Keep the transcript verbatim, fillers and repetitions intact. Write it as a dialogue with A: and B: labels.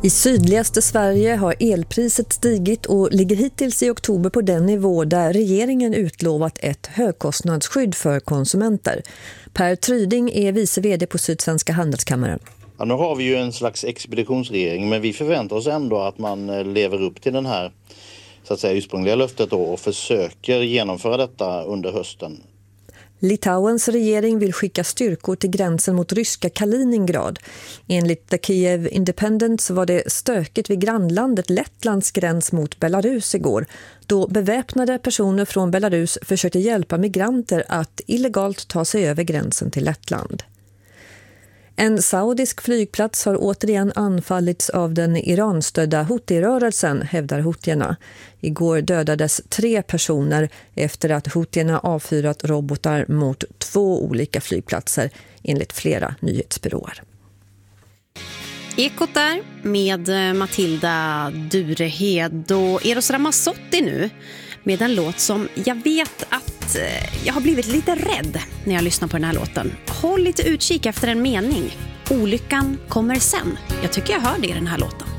A: I sydligaste Sverige har elpriset stigit och ligger hittills i oktober på den nivå där regeringen utlovat ett högkostnadsskydd för konsumenter. Per Tryding är vice vd på Sydsvenska handelskammaren.
B: Ja, nu har vi ju en slags expeditionsregering, men vi förväntar oss ändå att man lever upp till den här så att säga ursprungliga löftet då, och försöker genomföra detta under hösten.
A: Litauens regering vill skicka styrkor till gränsen mot ryska Kaliningrad. Enligt The Kiev Independent så var det stökigt vid grannlandet Lettlands gräns mot Belarus igår, då beväpnade personer från Belarus försökte hjälpa migranter att illegalt ta sig över gränsen till Lettland. En saudisk flygplats har återigen anfallits av den Iranstödda Houthi-rörelsen, hävdar Houthierna. Igår dödades tre personer efter att Houthierna avfyrat robotar mot två olika flygplatser, enligt flera nyhetsbyråer.
C: Ekot där med Matilda Durehed och Eros Ramazzotti nu med en låt som jag vet att jag har blivit lite rädd när jag lyssnar på den här låten. Håll lite utkik efter en mening. Olyckan kommer sen. Jag tycker jag hör det i den här låten.